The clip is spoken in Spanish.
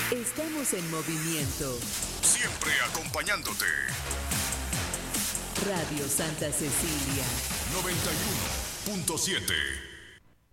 Estamos en movimiento. Siempre acompañándote. Radio Santa Cecilia. 91.7.